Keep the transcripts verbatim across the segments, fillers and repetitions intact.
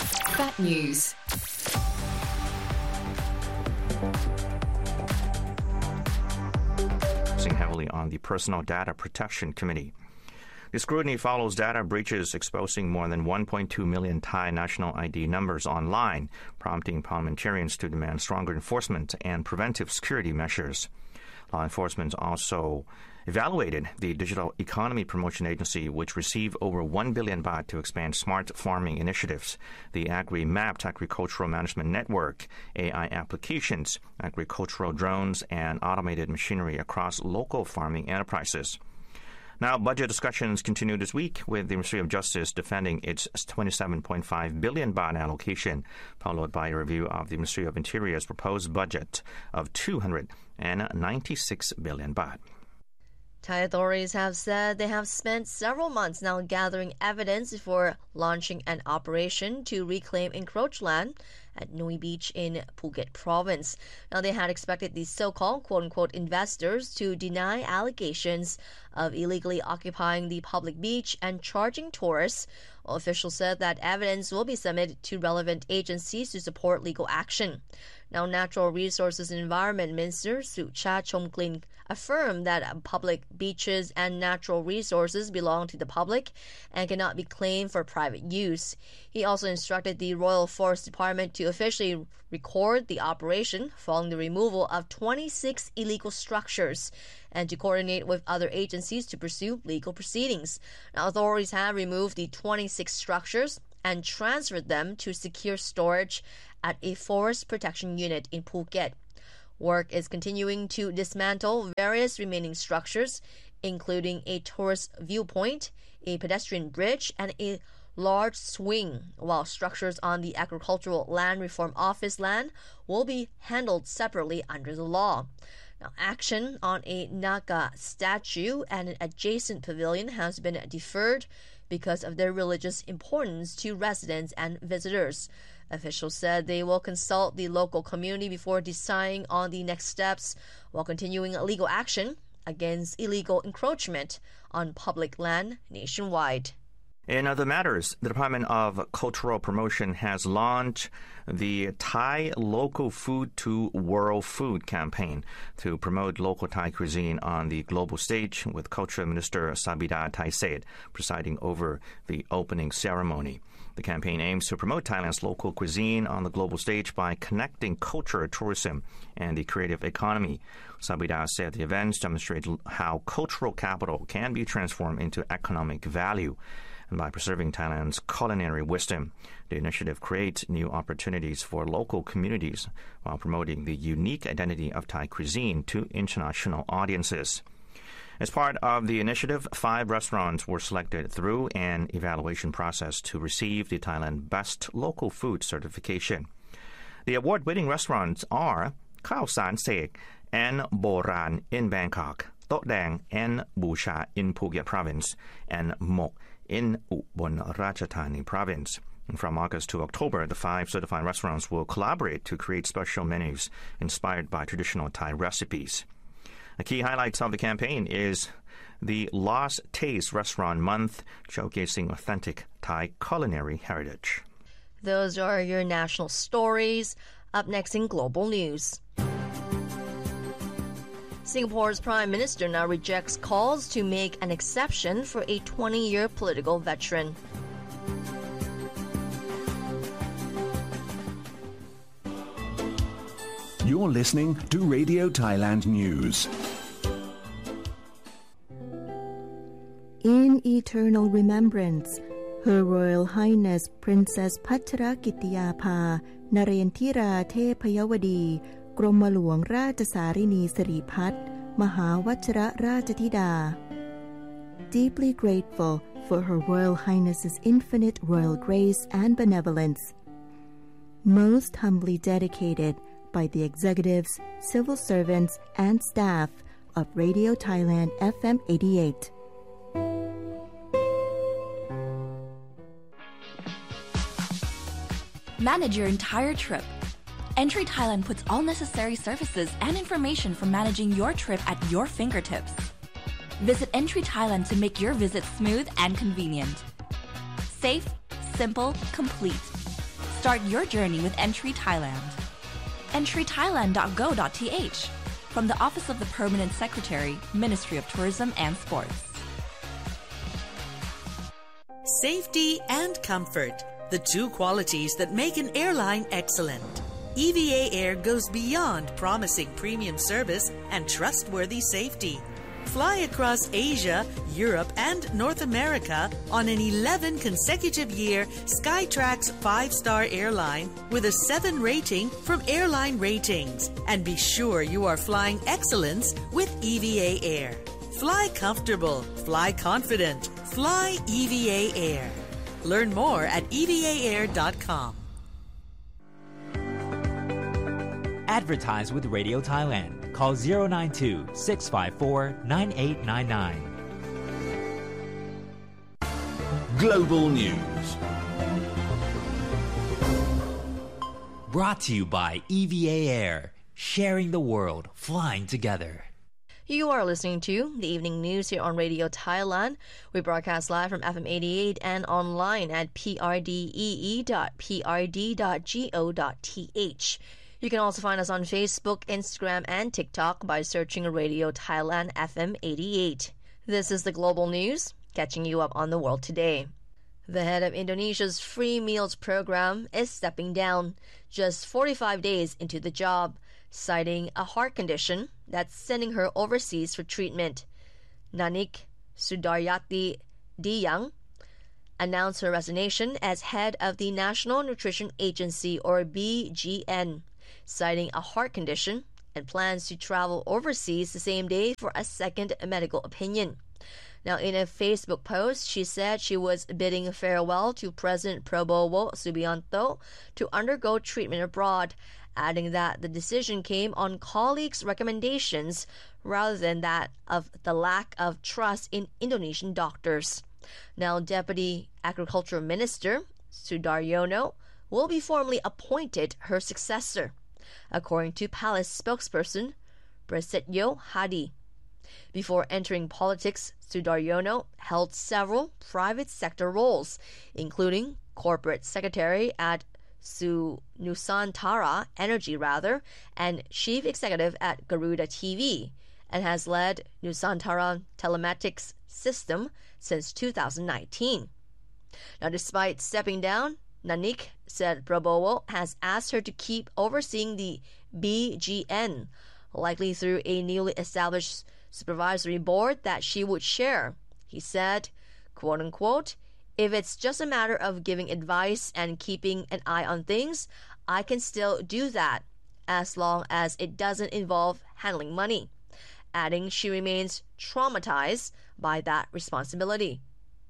Fat News. Heavily on the Personal Data Protection Committee. The scrutiny follows data breaches exposing more than one point two million Thai national I D numbers online, prompting parliamentarians to demand stronger enforcement and preventive security measures. Law enforcement also evaluated the Digital Economy Promotion Agency, which received over one billion baht to expand smart farming initiatives, the Agri-Mapped Agricultural Management Network, A I applications, agricultural drones, and automated machinery across local farming enterprises. Now, budget discussions continue this week, with the Ministry of Justice defending its twenty-seven point five billion baht allocation, followed by a review of the Ministry of Interior's proposed budget of two hundred ninety-six billion baht. Thai authorities have said they have spent several months now gathering evidence before launching an operation to reclaim encroached land at Nui Beach in Phuket province. Now, they had expected these so-called quote-unquote investors to deny allegations of illegally occupying the public beach and charging tourists. Well, officials said that evidence will be submitted to relevant agencies to support legal action. Now, Natural Resources and Environment Minister Suchat Chomklin affirmed that public beaches and natural resources belong to the public and cannot be claimed for private use. He also instructed the Royal Forest Department to officially record the operation following the removal of twenty-six illegal structures and to coordinate with other agencies to pursue legal proceedings. Now, authorities have removed the twenty-six structures and transferred them to secure storage at a forest protection unit in Phuket. Work is continuing to dismantle various remaining structures, including a tourist viewpoint, a pedestrian bridge, and a large swing, while structures on the Agricultural Land Reform Office land will be handled separately under the law. Now, action on a Naga statue and an adjacent pavilion has been deferred because of their religious importance to residents and visitors. Officials said they will consult the local community before deciding on the next steps, while continuing legal action against illegal encroachment on public land nationwide. In other matters, the Department of Cultural Promotion has launched the Thai Local Food to World Food campaign to promote local Thai cuisine on the global stage, with Culture Minister Sabida Thaiset presiding over the opening ceremony. The campaign aims to promote Thailand's local cuisine on the global stage by connecting culture, tourism, and the creative economy. Sabida said the events demonstrate how cultural capital can be transformed into economic value. And by preserving Thailand's culinary wisdom, the initiative creates new opportunities for local communities while promoting the unique identity of Thai cuisine to international audiences. As part of the initiative, five restaurants were selected through an evaluation process to receive the Thailand Best Local Food certification. The award-winning restaurants are Khao San Sek and Boran in Bangkok, Tok Dang and Busha in Phuket province, and Mok in Ubon Ratchathani province. And from August to October, the five certified restaurants will collaborate to create special menus inspired by traditional Thai recipes. A key highlights of the campaign is the Lost Taste Restaurant Month, showcasing authentic Thai culinary heritage. Those are your national stories. Up next in Global News. Singapore's Prime Minister now rejects calls to make an exception for a twenty-year political veteran. You're listening to Radio Thailand News. In eternal remembrance, Her Royal Highness Princess Pacharakitiyapha Narendra Thepayawadi กรมหลวงราชสารินีสิริพัฒน์มหาวชิรราชธิดา Deeply grateful for Her Royal Highness's infinite royal grace and benevolence. Most humbly dedicated by the executives, civil servants, and staff of Radio Thailand F M eighty-eight. Manage your entire trip. Entry Thailand puts all necessary services and information for managing your trip at your fingertips. Visit Entry Thailand to make your visit smooth and convenient. Safe, simple, complete. Start your journey with Entry Thailand. entry thailand dot go dot t h from the Office of the Permanent Secretary, Ministry of Tourism and Sports. Safety and comfort, the two qualities that make an airline excellent. E V A Air goes beyond promising premium service and trustworthy safety. Fly across Asia, Europe, and North America on an eleven consecutive year Skytrax five-star airline with a seven rating from Airline Ratings. And be sure you are flying excellence with E V A Air. Fly comfortable, fly confident, fly E V A Air. Learn more at e v a air dot com. Advertise with Radio Thailand. Call zero nine two, six five four, nine eight nine nine. Global News. Brought to you by E V A Air. Sharing the world, flying together. You are listening to the evening news here on Radio Thailand. We broadcast live from F M eighty-eight and online at p r d e e dot p r d dot go dot t h. You can also find us on Facebook, Instagram, and TikTok by searching Radio Thailand F M eighty-eight. This is the Global News, catching you up on the world today. The head of Indonesia's free meals program is stepping down just forty-five days into the job, citing a heart condition that's sending her overseas for treatment. Nanik Sudaryati Diyang announced her resignation as head of the National Nutrition Agency, or B G N, citing a heart condition and plans to travel overseas the same day for a second medical opinion. Now, in a Facebook post, she said she was bidding farewell to President Prabowo Subianto to undergo treatment abroad, adding that the decision came on colleagues' recommendations rather than that of the lack of trust in Indonesian doctors. Now, Deputy Agriculture Minister Sudaryono will be formally appointed her successor, according to Palace spokesperson Prasetyo Hadi. Before entering politics, Sudaryono held several private sector roles, including corporate secretary at Su Nusantara Energy rather, and chief executive at Garuda T V, and has led Nusantara Telematics System since two thousand nineteen. Now, despite stepping down, Nanik said Prabowo has asked her to keep overseeing the B G N, likely through a newly established supervisory board that she would share. He said, quote unquote, "If it's just a matter of giving advice and keeping an eye on things, I can still do that, as long as it doesn't involve handling money," adding she remains traumatized by that responsibility.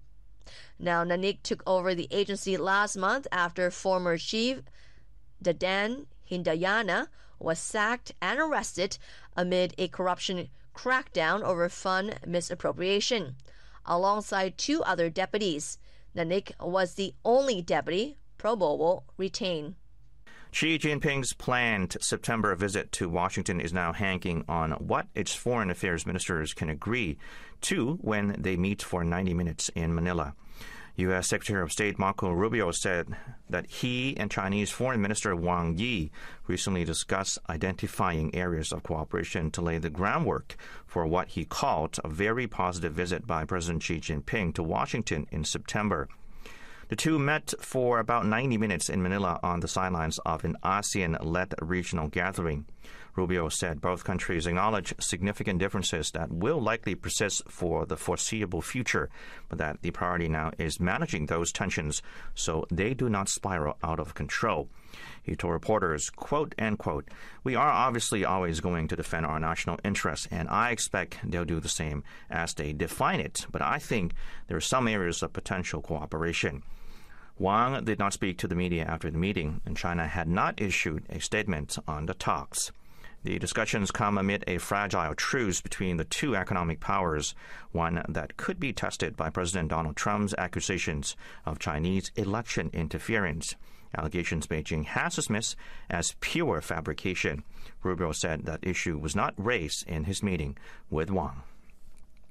Now, Nanik took over the agency last month after former chief Dadan Hindayana was sacked and arrested amid a corruption crackdown over fund misappropriation. Alongside two other deputies, Nanik was the only deputy Prabowo retained. Xi Jinping's planned September visit to Washington is now hanging on what its foreign affairs ministers can agree to when they meet for ninety minutes in Manila. U S. Secretary of State Marco Rubio said that he and Chinese Foreign Minister Wang Yi recently discussed identifying areas of cooperation to lay the groundwork for what he called a very positive visit by President Xi Jinping to Washington in September. The two met for about ninety minutes in Manila on the sidelines of an ASEAN-led regional gathering. Rubio said both countries acknowledge significant differences that will likely persist for the foreseeable future, but that the priority now is managing those tensions so they do not spiral out of control. He told reporters, quote, end quote, "We are obviously always going to defend our national interests, and I expect they'll do the same as they define it, but I think there are some areas of potential cooperation." Wang did not speak to the media after the meeting, and China had not issued a statement on the talks. The discussions come amid a fragile truce between the two economic powers, one that could be tested by President Donald Trump's accusations of Chinese election interference, allegations Beijing has dismissed as pure fabrication. Rubio said that issue was not raised in his meeting with Wang.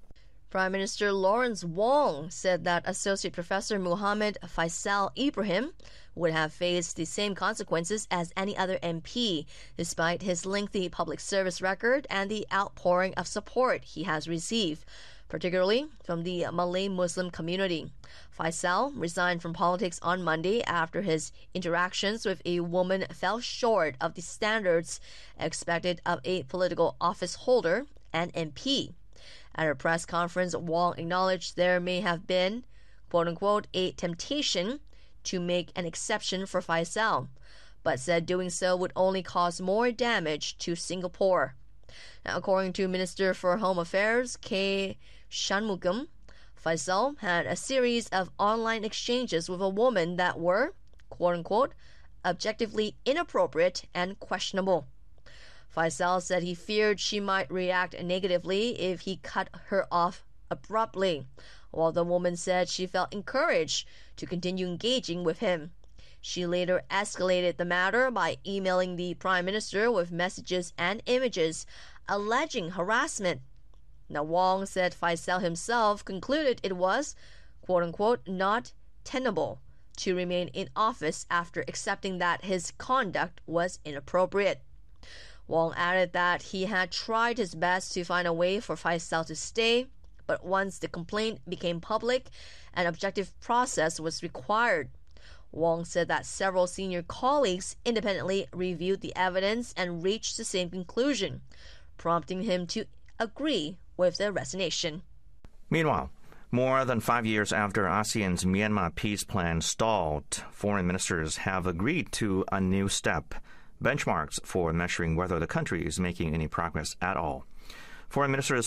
Prime Minister Lawrence Wong said that Associate Professor Muhammad Faisal Ibrahim would have faced the same consequences as any other M P, despite his lengthy public service record and the outpouring of support he has received, particularly from the Malay Muslim community. Faisal resigned from politics on Monday after his interactions with a woman fell short of the standards expected of a political office holder and M P. At a press conference, Wong acknowledged there may have been, quote-unquote, a temptation to make an exception for Faisal, but said doing so would only cause more damage to Singapore. Now, according to Minister for Home Affairs K. Shanmugam, Faisal had a series of online exchanges with a woman that were, quote-unquote, objectively inappropriate and questionable. Faisal said he feared she might react negatively if he cut her off abruptly, while the woman said she felt encouraged to continue engaging with him. She later escalated the matter by emailing the Prime Minister with messages and images alleging harassment. Now, Wong said Faisal himself concluded it was, quote-unquote, not tenable to remain in office after accepting that his conduct was inappropriate. Wong added that he had tried his best to find a way for Faisal to stay, but once the complaint became public, an objective process was required. Wong said that several senior colleagues independently reviewed the evidence and reached the same conclusion, prompting him to agree with the resignation. Meanwhile, more than five years after ASEAN's Myanmar peace plan stalled, foreign ministers have agreed to a new step, benchmarks for measuring whether the country is making any progress at all. Foreign ministers